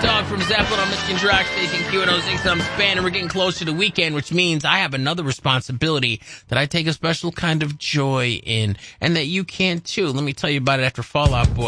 Dog from Zeppelin on Michigan Rock Station Q106 Thumbs Band, and we're getting closer to the weekend, which means I have another responsibility that I take a special kind of joy in, and that you can too. Let me tell you about it after Fall Out Boy.